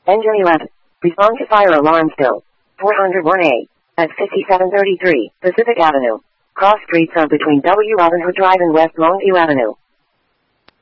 Engine 11. Respond to fire alarm still. 401A. At 5733 Pacific Avenue. Cross streets are between W. Robin Hood Drive and West Longview Avenue.